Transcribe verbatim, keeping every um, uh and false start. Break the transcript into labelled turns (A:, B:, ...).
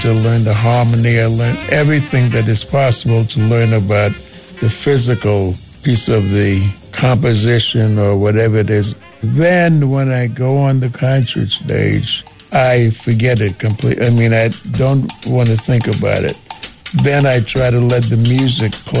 A: to learn the harmony. I learned everything that is possible to learn about the physical piece of the composition or whatever it is. Then when I go on the concert stage, I forget it completely. I mean, I don't want to think about it. Then I try to let the music play.